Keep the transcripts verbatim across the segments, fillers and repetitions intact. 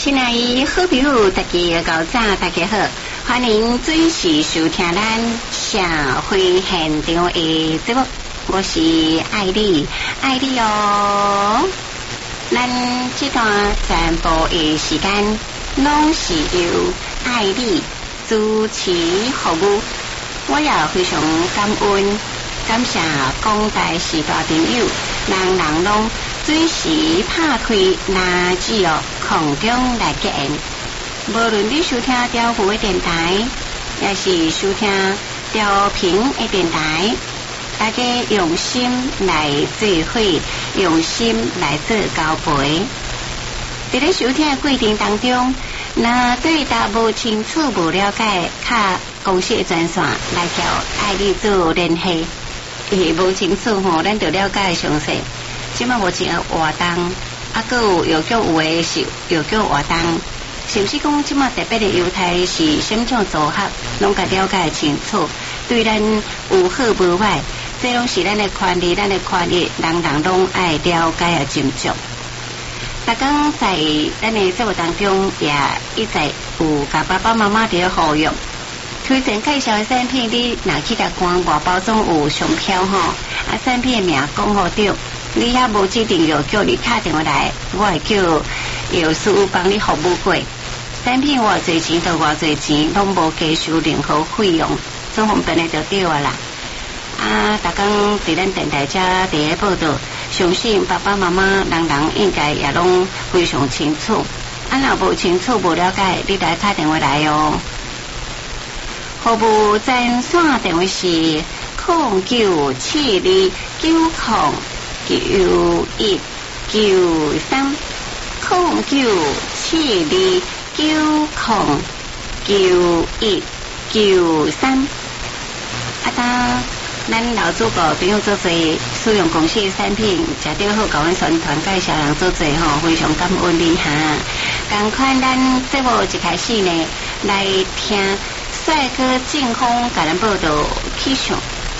亲爱的好朋友，大家早早，大家好，欢迎准时收听咱社会现场的节目，我是艾丽，艾丽哦。咱这段传播的时间，拢是由艾丽主持服务，我也非常感恩，感谢广大时代朋友，人人拢准时拍开垃圾哦，空中来见。无论你收听调湖的电台，也是收听调频的电台，大家用心来做伙，用心来做交陪。在咧收听的过程当中，若对答无清楚、无了解，卡公司的专线来叫爱你做联系。伊无清楚吼，咱就了解详细。即摆目前活动，啊，佮有又叫有诶是又叫活动，是毋是讲即摆特别的优待是什么种组合，拢甲了解清楚，对咱有好无坏，这拢是咱的权利，咱的权益，人人拢爱了解啊，斟酌。逐工在咱的节目当中，也一直有甲爸爸妈妈伫咧呼吁。推荐介绍的产品，你若去甲看外包装有商标吼，啊，产品的名讲好对。你遐无指定要叫你打电话来，我会叫药师帮你服务过。产品偌侪钱到偌侪钱，拢无加收任何费用，总方便的就对啊啦。啊，逐工伫咱电台遮伫咧报道，相信爸爸妈妈人人应该也拢非常清楚。啊，若无清楚无了解，你来打电话来哦。服务专线电话是零九七二九零。九一九三零九七二九零九一九三。啊，当咱老祖国朋友做做使用公司的产品，食到好，甲阮宣传介绍人做做吼，非常感恩你哈。赶快咱节目一开始呢，来听帅哥劲风甲咱报道气象。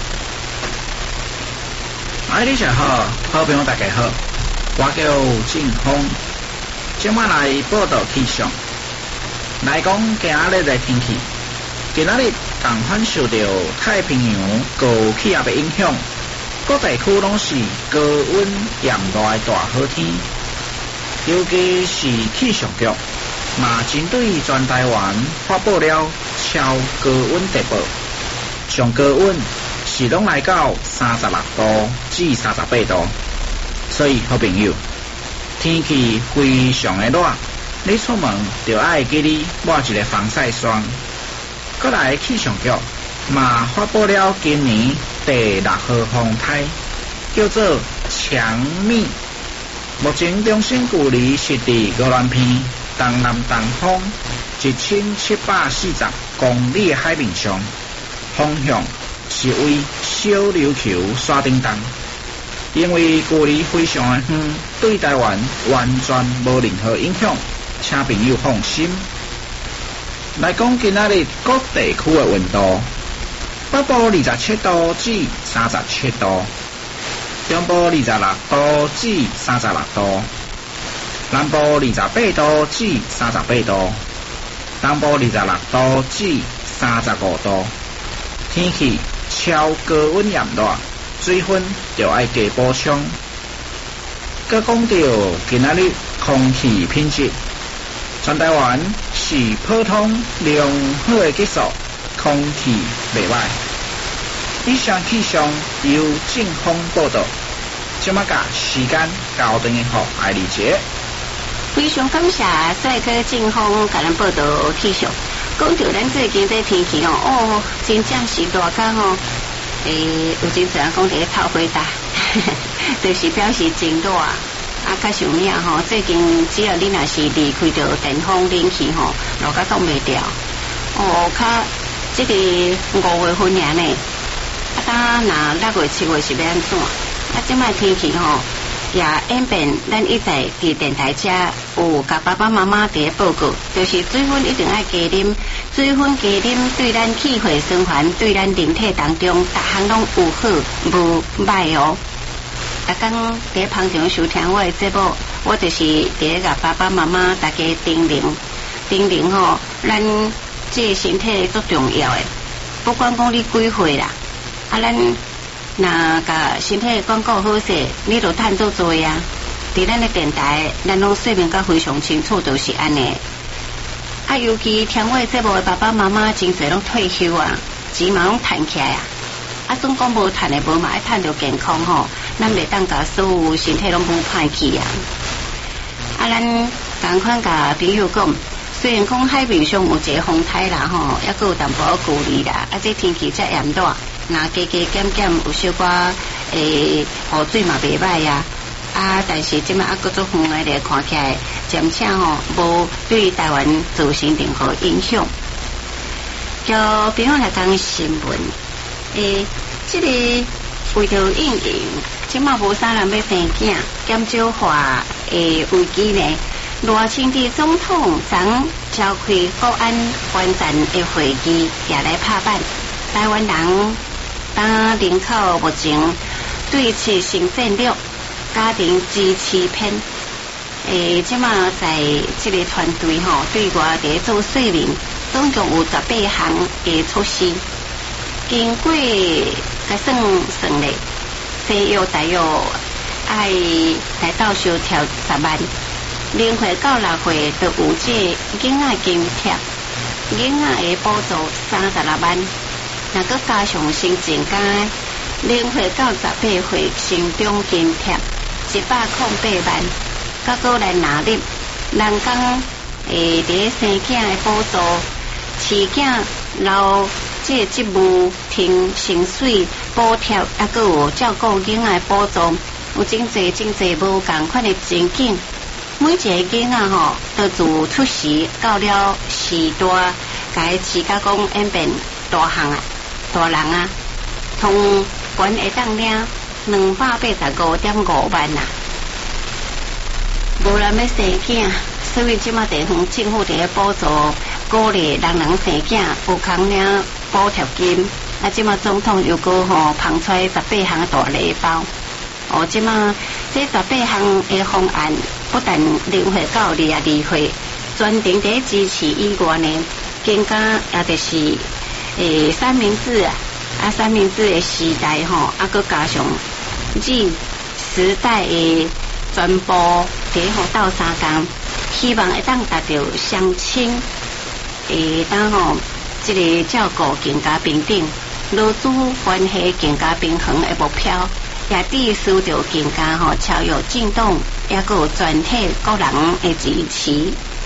哎，你好，好朋友大家好，我叫劲风，今晚来报道气象。来讲今日的天气，今日同款受到太平洋高气压的影响，各地区拢是高温炎热的大好天，尤其是气象局嘛针对全台湾发布了超高温特报，上高温是拢来到三十六度至三十八度，所以好朋友，天气非常的热，你出门就要记得抹一个防晒霜。过来气象局嘛发布了今年第六号风台，叫做强密，目前中心距离是伫高南片东南东方一千七百四十公里的海面上，方向是为小琉球沙丁东，因为距离非常的远，对台湾完全无任何影响，请朋友放心。来讲今仔日各地区的温度，北部二十七度至三十七度，中部二十六度至三十六度，南部二十八度至三十八度，东部二十六度至三十五度。天气超高温炎热，水分就要加补充。佮讲到今仔日空气品质，全台湾是普通良好的技术，空气袂歹。以上气象由劲风报道，即马甲时间交等于好爱理解。 非常感谢帅哥劲风甲咱报道气象。讲到咱最近这天气哦，哦，真正是热到吼，诶，有真侪人讲伫咧透火大，就是表示真热啊。啊，较上面吼，最近只要你若是离开着电风冷气吼，热甲挡袂掉。哦，较这个五月份尔呢，啊，当若六月七月是要安怎？啊，即摆天气吼也演变，咱一直伫电台遮有甲爸爸妈妈伫咧报告，就是水分一定要加啉，水分加啉对咱气血循环，对咱人体当中逐项拢有好无歹哦。逐工伫旁场收听我的节目， 我就是伫个爸爸妈妈大家叮咛叮咛吼，咱这个身体足重要诶，不管讲你几岁啦，啊咱那甲身体管顾好势，你就趁做做啊。伫咱的电台，咱拢说明甲非常清楚，就是安尼。啊，尤其听我节目的爸爸妈妈，真侪拢退休啊，钱嘛拢赚起来啊。啊，总讲无赚的无嘛，爱赚着健康吼，咱袂当甲所有身体拢无歹去啊。啊，咱共款甲朋友讲，虽然讲海面上有一个风台啦吼，抑佫有淡薄距离啦，啊，这天气遮炎热，若加加减减有小可诶，雨水嘛袂歹啊。啊，但是即摆啊，各种远来咧看起来，渐且吼无对台湾造成任何影响。叫朋友来讲新闻，诶，即、这个为着应应，即摆无啥人要生囝，减少化诶危机呢。罗清的总统昨召开国安观战的会议，也来拍板，台湾人当人口目前对其新战略。家庭支持片，诶，即马在这个团队吼，对外伫做说明，总共有十八项的措施。经过甲算算咧，西药大约爱来到收条十万，零岁到六岁都有这囡仔津贴，囡仔的补助三十六万，若个加上新增加零岁到十八岁成长津贴。一百零八万，甲个来纳入人工诶，伫生囝诶补助、饲囝老这职务停薪水补贴，啊，个有照顾囡仔补助，有真济真济无共款诶情景。每一个囡仔吼，都自出世到了时代，甲伊饲甲讲演变大汉啊，大人啊，通管会当领。两百八十五点五万呐、啊，无人要生囝，所以即马地方政府伫咧补助鼓励人人生囝，有空领补贴金。啊，即马总统又个吼放出十八项大礼包。哦，即马这十八项的方案，不但零岁到二十二岁，专程伫支持以外呢，更加也就是诶三明治啊。啊，三明治的时代吼，啊，佮加上Z时代的传播，第吼到三工，希望会当达到乡亲，会当吼即个照顾更加平等，劳资关系更加平衡的目标，也必须着更加吼超越进动，也佮有全体个人的支持。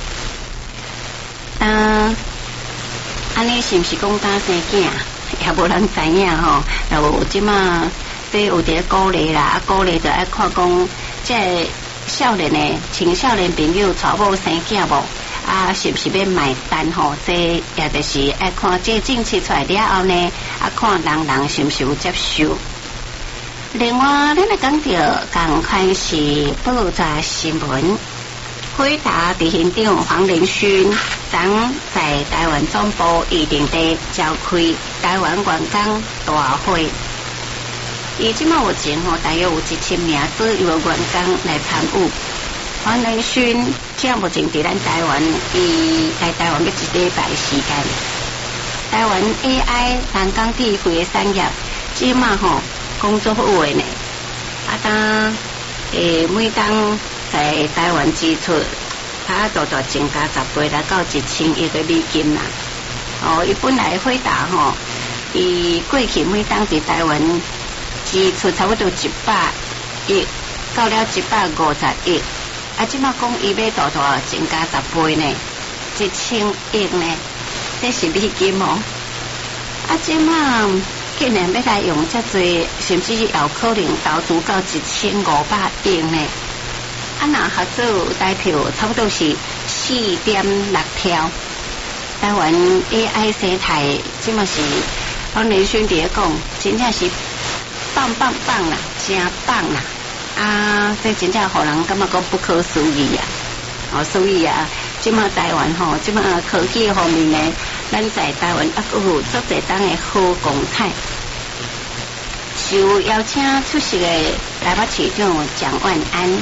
当安尼是毋是讲敢生囝？也无人知影吼，就即马这有伫鼓励啦，啊鼓励就爱看讲，这少年的青少年朋友娶某生囝无，啊是不是要买单吼？这也就是爱看这政策出来了后呢，啊看人人是不是有接受。另外，咱来讲到共款是报纸新闻。回答执行长黄仁勋昨在台湾总部预定地召开台湾员工大会，伊即马目前吼大约有一千名左右的员工来参与。黄仁勋即目前伫咱台湾，伊来台湾要一礼拜时间。台湾 A I 人工智慧的产业，即马吼工作有诶呢，啊当诶每当。在台湾支出，它大大增加十倍来到一千亿的美金啦。哦，伊本来回答吼，伊过去每当伫台湾支出差不多一百亿，到了一百五十亿。啊，即马讲伊要大大增加十倍呢，一千亿呢，这是美金哦。啊，即马竟然要来用遮多，甚至有可能投资到一千五百亿呢。啊，那合作代票差不多是四点六条。台湾 A I 生态，即嘛是黄仁勋伫讲，真正是棒棒棒啦，真棒啦！啊，这真正互人感觉讲不可思议啊！哦，所以啊，即嘛台湾吼，即嘛科技方面呢，咱在台湾啊，佫有足侪档的好公态。受邀请出席的台北市长蒋万安。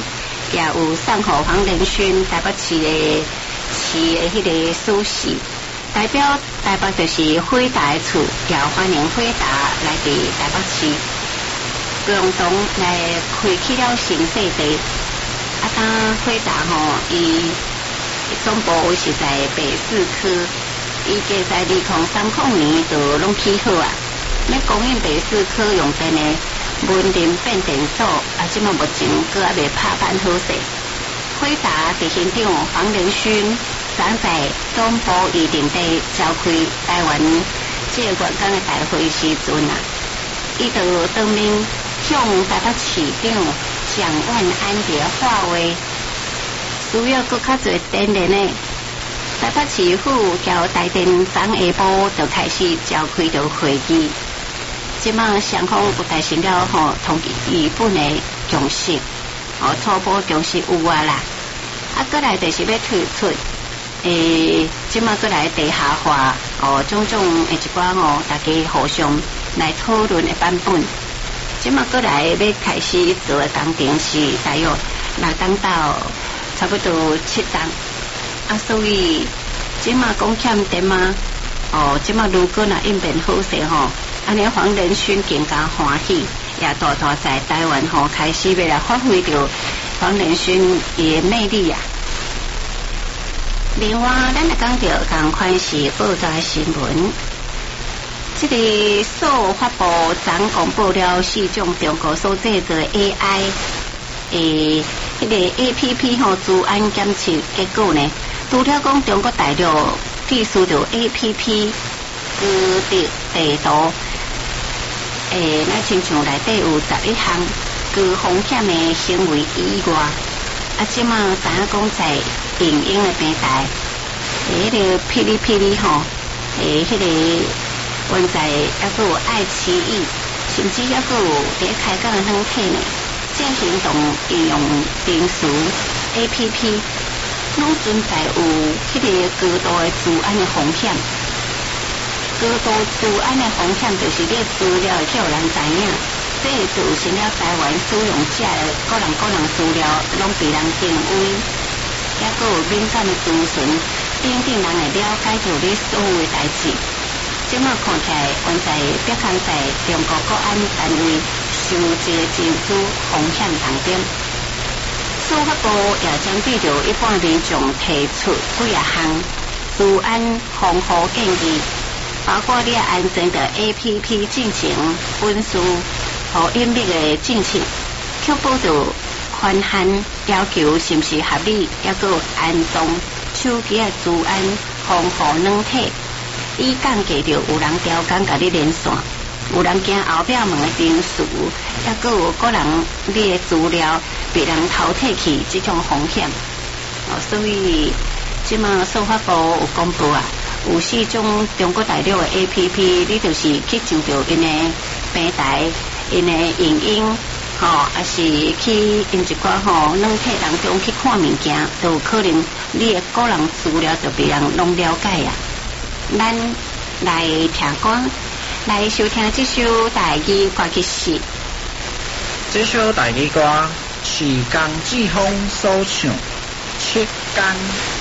也有送予黄仁勋台北市的市的迄个书信，代表台北就是辉达的厝，也欢迎辉达来伫台北市共同来开启了新世纪。啊，当辉达吼，伊总部位是在北市区，伊家在二零三零年就拢起好啊。要供应北市区用电的文林变电所，啊，即嘛目前阁还未拍板好势。辉达执行长黄仁勋昨在总部预定地召开台湾这个员工的大会时阵啊，伊就当面向台北市长蒋万安的话话，需要搁较侪电力呢。台北市府交台电昨下晡就开始召开着会议，即马双方有达成了吼同基本的共识，哦，初步共识有啊啦，啊，过来就是要推出，诶，即马过来地下化，哦，种种诶一寡哦，大家互相来讨论的版本。即马过来要开始做的工程是大约六档到差不多七档，啊，所以即马讲欠电嘛，哦，即马如果若应变好势吼，安尼黄仁勋更加欢喜，也大大在台湾吼开始要来发挥着黄仁勋伊的魅力啊。另外，咱来讲到同款是报道的新闻。这个数发布昨公布了四种中国所制作 A I 诶，迄个 A P P 吼治安检测结果呢，除了讲中国大陆必须着 A P P 居的地图，诶，那亲像内底有十一项具风险的行为以外，啊，即马知影讲在影音的平台，诶，迄个霹雳霹雳吼，诶，迄个。原在还佫有爱奇艺，甚至还佫有伫开讲的软体呢，这行动应用程序 A P P， 拢存在有迄个高度的治安的风险。高度治安的风险就是你资料会叫人知影，这造成了台湾使用者的个人个人资料拢被人定位，还佫有敏感的资讯，等等人会了解到你所有的代志。即马看起来，原在北康在中国国安单位收集证据风险当中，司法部也针对着一般民众提出几啊项治安防护建议，包括你安全的 A P P 进行分析和隐秘的进行，确保着宽限要求是不是合理，也个安装手机的治安防护软体。以降低着有人调工甲你连线，有人惊后壁门的定数，也佫有个人你的资料被人偷摕去这种风险。哦，所以即马司法部有公布啊，有四种中国大陆的 A P P， 你就是去上着因的平台、因的影音，吼、哦，还是去因一寡吼软体当中去看物件，都有可能你的个人资料就被人拢了解啊。咱来听歌，来收听这首台语歌曲是。 这首台语歌是江志峰所唱《七天》。